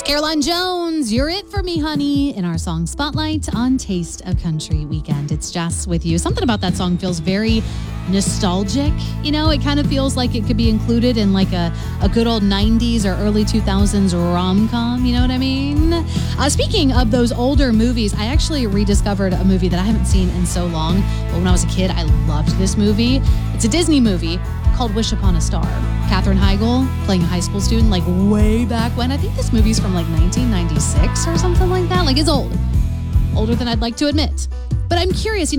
Caroline Jones, You're It For Me, Honey, in our song Spotlight on Taste of Country Weekend. It's Jess with you. Something about that song feels very nostalgic. You know, it kind of feels like it could be included in like a good old 90s or early 2000s rom-com. You know what I mean? Speaking of those older movies, I actually rediscovered a movie that I haven't seen in so long. But when I was a kid, I loved this movie. It's a Disney movie called Wish Upon a Star. Katherine Heigl playing a high school student like way back when. I think this movie's from like 1996 or something like that. Like it's old. Older than I'd like to admit. But I'm curious,